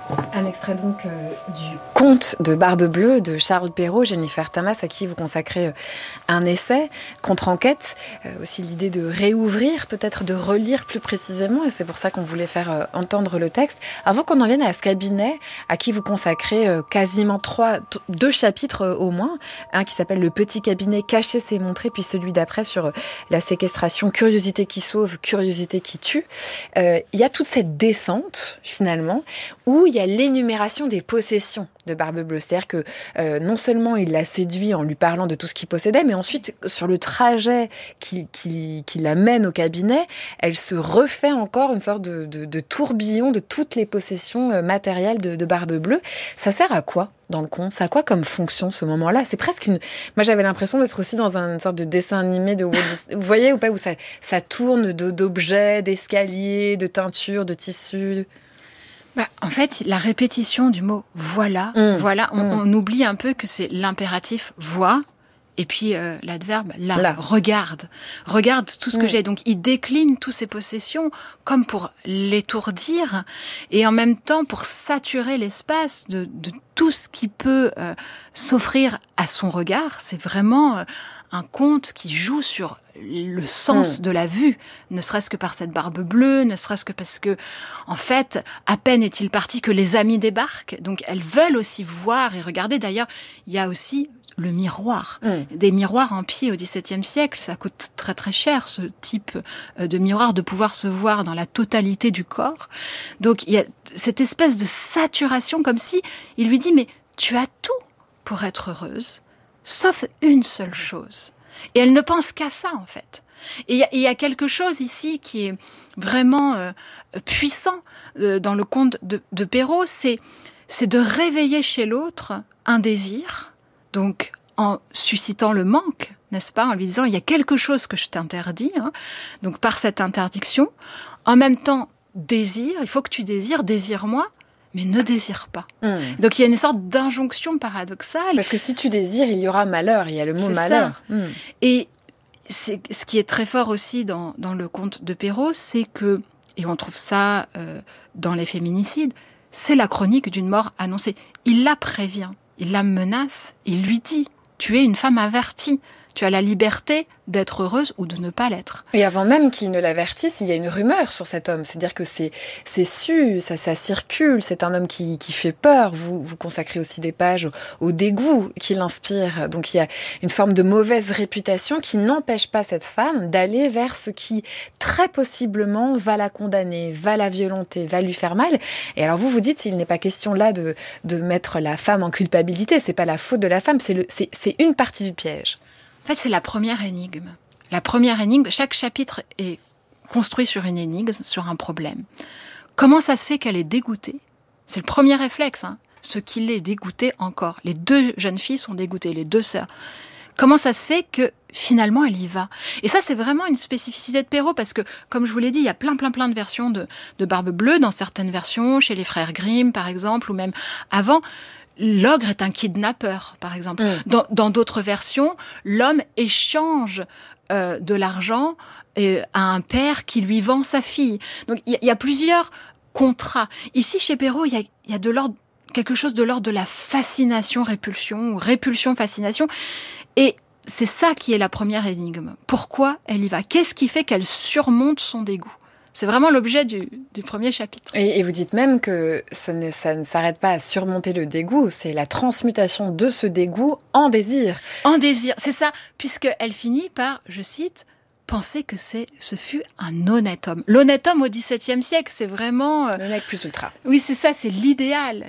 Un extrait donc du Conte de Barbe Bleue de Charles Perrault, Jennifer Tamas, à qui vous consacrez un essai, contre-enquête, aussi l'idée de réouvrir, peut-être de relire plus précisément, et c'est pour ça qu'on voulait faire entendre le texte. Avant qu'on en vienne à ce cabinet, à qui vous consacrez quasiment deux chapitres au moins, un qui s'appelle Le petit cabinet caché c'est montré, puis celui d'après sur la séquestration, curiosité qui sauve, curiosité qui tue. Il y a toute cette descente, finalement, où il y a l'énumération des possessions de Barbe Bleue. C'est-à-dire que non seulement il la séduit en lui parlant de tout ce qu'il possédait, mais ensuite, sur le trajet qui l'amène au cabinet, elle se refait encore une sorte de tourbillon de toutes les possessions matérielles de Barbe Bleue. Ça sert à quoi dans le conte? Ça a quoi comme fonction, ce moment-là? C'est presque Moi, j'avais l'impression d'être aussi dans une sorte de dessin animé de Walt Disney. Vous voyez ou pas, où ça tourne d'objets, d'escaliers, de teintures, de tissus. En fait, la répétition du mot « voilà », on oublie un peu que c'est l'impératif « vois », et puis l'adverbe « là », regarde tout ce que j'ai. Donc, il décline toutes ses possessions comme pour l'étourdir, et en même temps pour saturer l'espace de tout ce qui peut s'offrir à son regard. C'est vraiment un conte qui joue sur le sens de la vue, ne serait-ce que par cette barbe bleue, ne serait-ce que parce que, en fait, à peine est-il parti que les amis débarquent. Donc, elles veulent aussi voir et regarder. D'ailleurs, il y a aussi le miroir. Des miroirs en pied au XVIIe siècle, ça coûte très très cher, ce type de miroir, de pouvoir se voir dans la totalité du corps. Donc, il y a cette espèce de saturation, comme si il lui dit « Mais tu as tout pour être heureuse, sauf une seule chose. » Et elle ne pense qu'à ça, en fait. Et il y a quelque chose ici qui est vraiment puissant dans le conte de Perrault, c'est de réveiller chez l'autre un désir, donc en suscitant le manque, n'est-ce pas, en lui disant « il y a quelque chose que je t'interdis », donc par cette interdiction. En même temps, désir, il faut que tu désires, désire-moi, mais ne désire pas. Donc il y a une sorte d'injonction paradoxale. Parce que si tu désires, il y aura malheur, il y a le mot malheur. Et ce qui est très fort aussi dans le conte de Perrault, c'est que, et on trouve ça dans les féminicides, c'est la chronique d'une mort annoncée. Il la prévient, il la menace, il lui dit « tu es une femme avertie ». Tu as la liberté d'être heureuse ou de ne pas l'être. Et avant même qu'il ne l'avertisse, il y a une rumeur sur cet homme. C'est-à-dire que c'est su, ça circule. C'est un homme qui fait peur. Vous consacrez aussi des pages au dégoût qui l'inspire. Donc il y a une forme de mauvaise réputation qui n'empêche pas cette femme d'aller vers ce qui, très possiblement, va la condamner, va la violenter, va lui faire mal. Et alors vous dites, il n'est pas question là de mettre la femme en culpabilité. C'est pas la faute de la femme, c'est une partie du piège. En fait, c'est la première énigme. La première énigme, chaque chapitre est construit sur une énigme, sur un problème. Comment ça se fait qu'elle est dégoûtée? C'est le premier réflexe, ce qui l'est dégoûté encore. Les deux jeunes filles sont dégoûtées, les deux sœurs. Comment ça se fait que finalement elle y va? Et ça, c'est vraiment une spécificité de Perrault, parce que, comme je vous l'ai dit, il y a plein de versions de Barbe Bleue, dans certaines versions, chez les frères Grimm, par exemple, ou même avant. L'ogre est un kidnappeur, par exemple. Dans d'autres versions, l'homme échange de l'argent à un père qui lui vend sa fille. Donc, il y a plusieurs contrats. Ici, chez Perrault, il y a quelque chose de l'ordre de la fascination-répulsion, ou répulsion-fascination. Et c'est ça qui est la première énigme. Pourquoi elle y va? Qu'est-ce qui fait qu'elle surmonte son dégoût? C'est vraiment l'objet du premier chapitre. Et vous dites même que ça ne s'arrête pas à surmonter le dégoût, c'est la transmutation de ce dégoût en désir. En désir, c'est ça, puisqu'elle finit par, je cite, penser que ce fut un honnête homme. L'honnête homme au XVIIe siècle, c'est vraiment... Le nec plus ultra. Oui, c'est ça, c'est l'idéal.